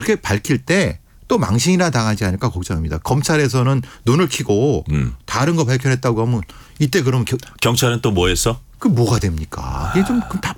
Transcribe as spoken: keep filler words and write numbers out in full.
그렇게 밝힐 때 또 망신이나 당하지 않을까 걱정합니다. 검찰에서는 눈을 켜고 음. 다른 거 밝혀냈다고 하면 이때 그럼 겨, 경찰은 또 뭐 했어? 그 뭐가 됩니까? 이게 좀 답답